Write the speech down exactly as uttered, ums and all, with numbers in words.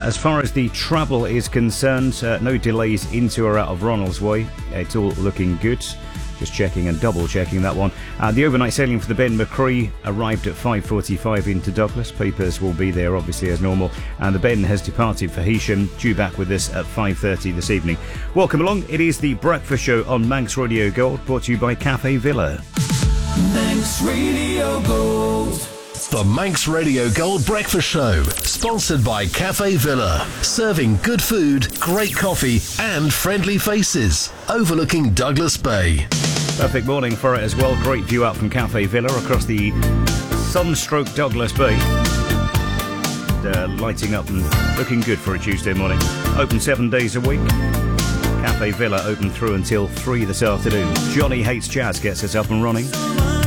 as far as the travel is concerned, uh, no delays into or out of Ronaldsway. It's all looking good. Just checking and double checking that one. Uh, the overnight sailing for the Ben McCree arrived at five forty-five into Douglas. Papers will be there obviously as normal. And the Ben has departed for Heysham, due back with us at five thirty this evening. Welcome along. It is the Breakfast Show on Manx Radio Gold, brought to you by Cafe Villa. Manx Radio Gold. The Manx Radio Gold Breakfast Show, sponsored by Cafe Villa, serving good food, great coffee and friendly faces, overlooking Douglas Bay. Perfect morning for it as well. Great view out from Cafe Villa across the sunstroke Douglas Bay. And, uh, lighting up and looking good for a Tuesday morning. Open seven days a week. Cafe Villa open through until three this afternoon. Johnny Hates Jazz gets us up and running.